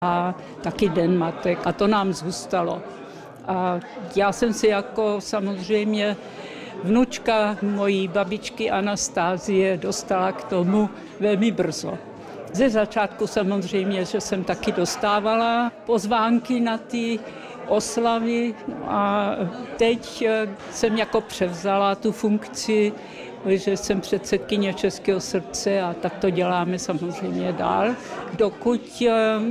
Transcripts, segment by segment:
a taky Den matek a to nám zůstalo. A já jsem si jako samozřejmě vnučka mojí babičky Anastázie dostala k tomu velmi brzo. Ze začátku samozřejmě, že jsem taky dostávala pozvánky na ty oslavy a teď jsem jako převzala tu funkci, že jsem předsedkyně Českého srdce a tak to děláme samozřejmě dál, dokud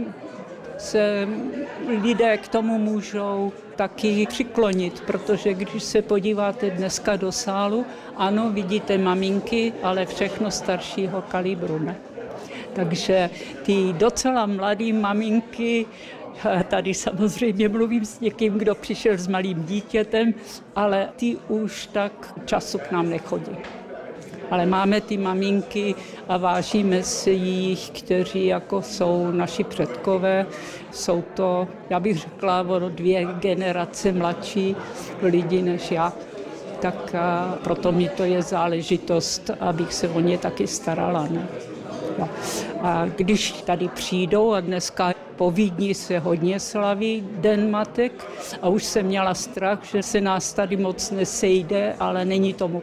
se lidé k tomu můžou taky přiklonit, protože když se podíváte dneska do sálu, ano, vidíte maminky, ale všechno staršího kalibru, ne? Takže ty docela mladé maminky, tady samozřejmě mluvím s někým, kdo přišel s malým dítětem, ale ty už tak času k nám nechodí. Ale máme ty maminky a vážíme si jich, kteří jako jsou naši předkové. Jsou to, já bych řekla, o 2 generace mladší lidi než já. Tak proto mi to je záležitost, abych se o ně taky starala. Ne? No. A když tady přijdou a dneska po Vídni se hodně slaví Den matek a už jsem měla strach, že se nás tady moc nesejde, ale není tomu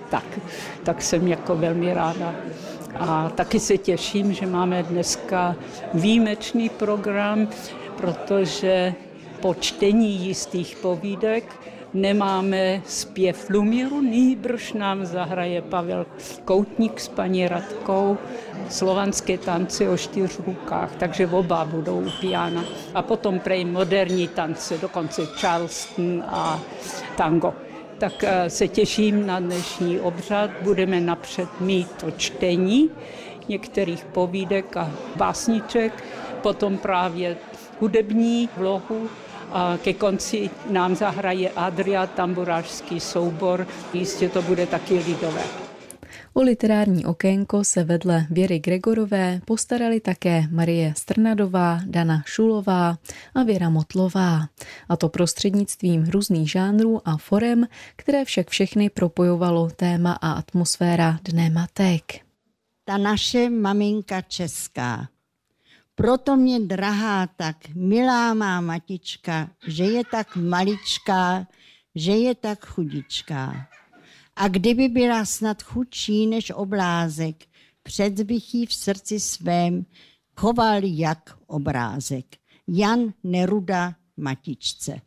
tak jsem jako velmi ráda. A taky se těším, že máme dneska výjimečný program, protože po čtení jistých povídek nemáme zpěv Lumíru, nýbrž nám zahraje Pavel Koutník s paní Radkou slovanské tance o 4 rukách, takže oba budou u piana. A potom prej moderní tance, dokonce Charleston a tango. Tak se těším na dnešní obřad. Budeme napřed mít to čtení některých povídek a básniček, potom právě hudební vlohu a ke konci nám zahraje Adria, tamburářský soubor. Jistě to bude taky lidové. O literární okénko se vedle Věry Gregorové postarali také Marie Strnadová, Dana Šulová a Věra Motlová. A to prostřednictvím různých žánrů a forem, které však všechny propojovalo téma a atmosféra Dne matek. Ta naše maminka česká, proto mě drahá tak milá má matička, že je tak maličká, že je tak chudičká. A kdyby byla snad chudší než oblázek, před bych jí v srdci svém choval jak obrázek. Jan Neruda matičce.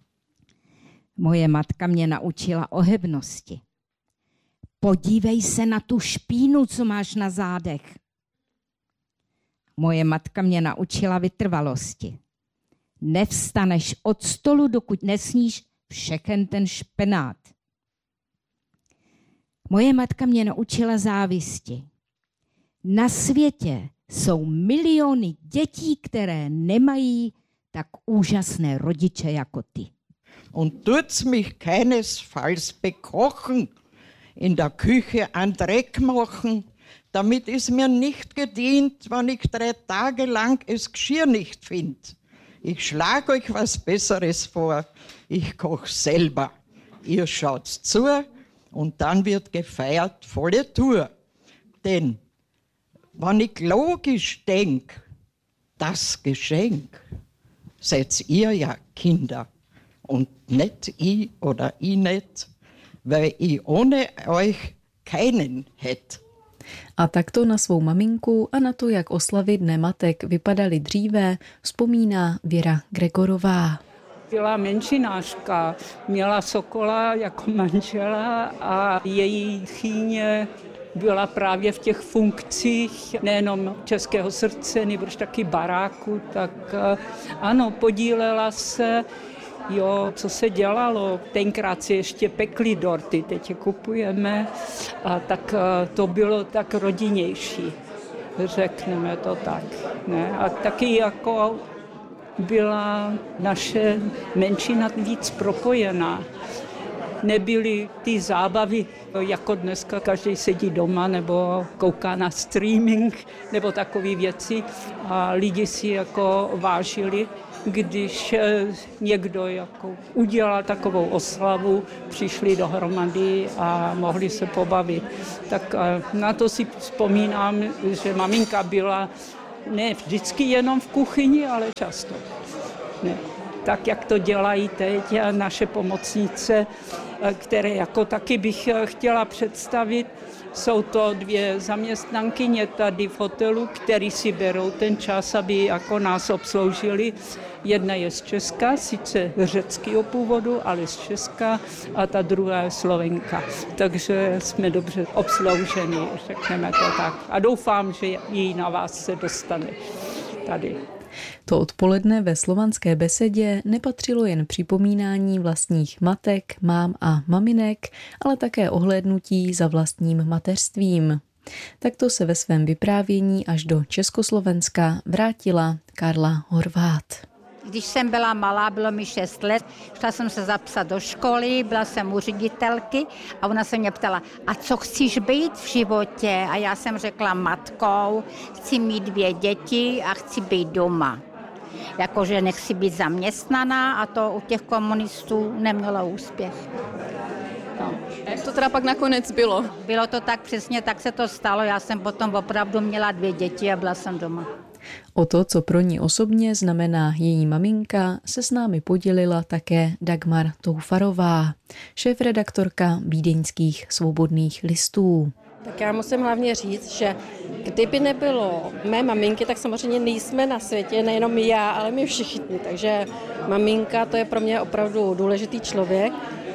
Moje matka mě naučila ohebnosti. Podívej se na tu špínu, co máš na zádech. Moje matka mě naučila vytrvalosti. Nevstaneš od stolu, dokud nesníš všechen ten špenát. Moje matka mě naučila závisti. Na světě jsou miliony dětí, které nemají tak úžasné rodiče jako ty. Und tut's mich keinesfalls bekochen, in der Küche einen Dreck machen, damit ist mir nicht gedient, wenn ich 3 Tage lang das Geschirr nicht finde. Ich schlage euch was Besseres vor, ich koche selber. Ihr schaut zu und dann wird gefeiert volle Tour. Denn wenn ich logisch denke, das Geschenk seid ihr ja Kinder und nicht ich oder ich nicht, weil ich ohne euch keinen hätte. A takto na svou maminku a na to, jak oslavy Dne matek vypadaly dříve, vzpomíná Věra Gregorová. Byla menšinářka, měla sokola jako manžela a její tchýně byla právě v těch funkcích nejenom Českého srdce, nebož taky baráku, tak ano, podílela se. Jo, co se dělalo, tenkrát si ještě pekli dorty, teď je kupujeme, a tak to bylo tak rodinnější, řekneme to tak. Ne? A taky jako byla naše menšina víc propojená. Nebyly ty zábavy, jako dneska každý sedí doma nebo kouká na streaming nebo takové věci a lidi si jako vážili, když někdo jako udělal takovou oslavu, přišli dohromady a mohli se pobavit. Tak na to si vzpomínám, že maminka byla Ne vždycky jenom v kuchyni, ale často. Ne. Tak, jak to dělají teď naše pomocnice, které jako taky bych chtěla představit. Jsou to 2 zaměstnankyně tady v hotelu, který si berou ten čas, aby jako nás obsloužili. Jedna je z Česka, sice řeckého původu, ale z Česka, a ta druhá je Slovenka. Takže jsme dobře obslouženi, řekneme to tak. A doufám, že jí na vás se dostane tady. To odpoledne ve Slovanské besedě nepatřilo jen připomínání vlastních matek, mám a maminek, ale také ohlédnutí za vlastním mateřstvím. Takto se ve svém vyprávění až do Československa vrátila Karla Horváth. Když jsem byla malá, bylo mi 6 let, šla jsem se zapsat do školy, byla jsem u ředitelky a ona se mě ptala, a co chceš být v životě? A já jsem řekla matkou, chci mít 2 děti a chci být doma. Jakože nechci být zaměstnaná a to u těch komunistů nemělo úspěch. No. A jak to teda pak nakonec bylo? Bylo to tak přesně, tak se to stalo. Já jsem potom opravdu měla 2 děti a byla jsem doma. O to, co pro ní osobně znamená její maminka, se s námi podělila také Dagmar Toufarová, šéfredaktorka vídeňských Svobodných listů. Tak já musím hlavně říct, že kdyby nebylo mé maminky, tak samozřejmě nejsme na světě, nejenom já, ale my všichni. Takže maminka, to je pro mě opravdu důležitý člověk.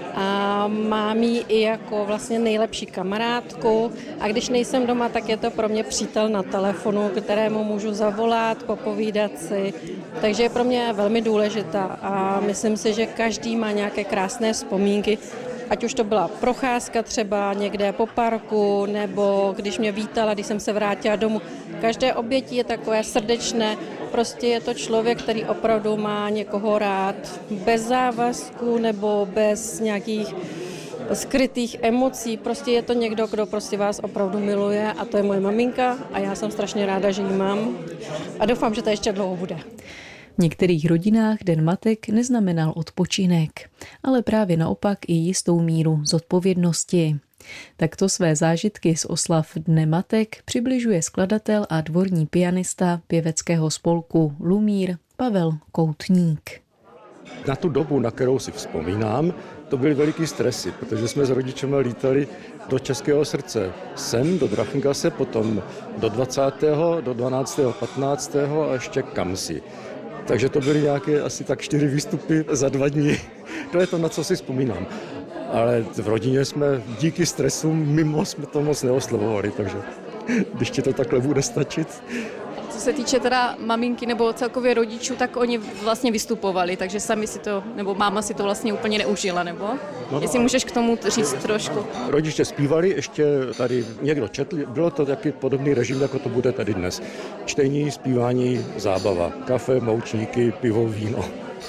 A mám ji i jako vlastně nejlepší kamarádku a když nejsem doma, tak je to pro mě přítel na telefonu, kterému můžu zavolat, popovídat si, takže je pro mě velmi důležitá a myslím si, že každý má nějaké krásné vzpomínky, ať už to byla procházka třeba někde po parku, nebo když mě vítala, když jsem se vrátila domů. Každé obětí je takové srdečné, prostě je to člověk, který opravdu má někoho rád, bez závazku nebo bez nějakých skrytých emocí. Prostě je to někdo, kdo prostě vás opravdu miluje a to je moje maminka a já jsem strašně ráda, že ji mám a doufám, že to ještě dlouho bude. V některých rodinách Den matek neznamenal odpočinek, ale právě naopak i jistou míru zodpovědnosti. Takto své zážitky z oslav Dne matek přibližuje skladatel a dvorní pianista pěveckého spolku Lumír Pavel Koutník. Na tu dobu, na kterou si vzpomínám, to byly veliký stresy, protože jsme s rodičemi lítali do Českého srdce. Sem, do Drachengase, potom do 20., do 12., 15. a ještě kamsi. Takže to byly nějaké asi tak 4 výstupy za 2 dny. To je to, na co si vzpomínám. Ale v rodině jsme díky stresům mimo jsme to moc neoslovovali, takže když ti to takhle bude stačit. Co se týče teda maminky nebo celkově rodičů, tak oni vlastně vystupovali, takže sami si to, nebo máma si to vlastně úplně neužila, nebo? No, jestli můžeš k tomu říct trošku. Rodiče zpívali, ještě tady někdo četl, bylo to taky podobný režim, jako to bude tady dnes. Čtení, zpívání, zábava, kafe, moučníky, pivo, víno.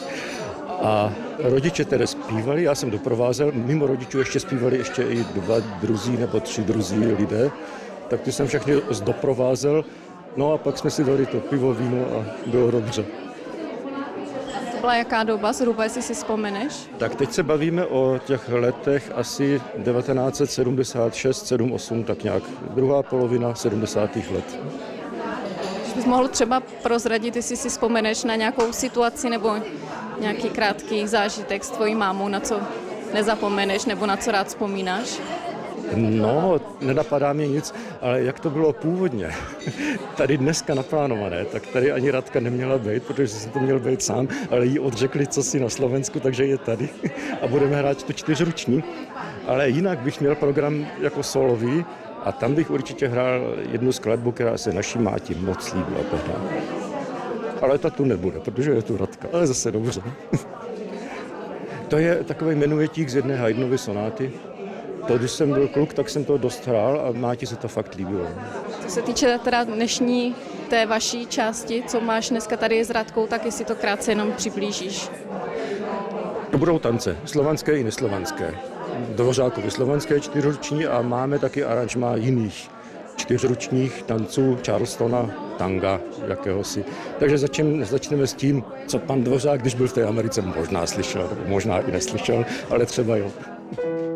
A rodiče tedy zpívali, já jsem doprovázel, mimo rodičů ještě zpívali ještě i 2 druzí nebo 3 druzí lidé, tak ty jsem všechny doprovázel. No a pak jsme si dali to pivo, víno a bylo dobře. To byla jaká doba, zhruba, jestli si vzpomeneš? Tak teď se bavíme o těch letech asi 1976, 78, tak nějak druhá polovina 70. let. Když bys mohl třeba prozradit, jestli si vzpomeneš na nějakou situaci nebo nějaký krátký zážitek s tvojí mámou, na co nezapomeneš nebo na co rád vzpomínáš? No, nenapadá mě nic, ale jak to bylo původně, tady dneska naplánované, tak tady ani Radka neměla být, protože jsem to měl být sám, ale jí odřekli, co si na Slovensku, takže je tady a budeme hrát to 4ruční. Ale jinak bych měl program jako solový a tam bych určitě hrál jednu skladbu, která se naší máti moc líbila. Ale ta tu nebude, protože je tu Radka, ale zase dobře. To je takový menuetík z jedné Haydnovy sonáty. To, když jsem byl kluk, tak jsem to dost hrál a máti se to fakt líbilo. Co se týče teda dnešní té vaší části, co máš dneska tady s Radkou, tak jestli to krátce jenom přiblížíš. To budou tance, slovanské i neslovanské. Dvořákovi slovanské 4ruční a máme taky aranžmá jiných 4ručních tanců, Charlestona, tanga, jakéhosi. Takže začneme s tím, co pan Dvořák, když byl v té Americe, možná slyšel, možná i neslyšel, ale třeba jo.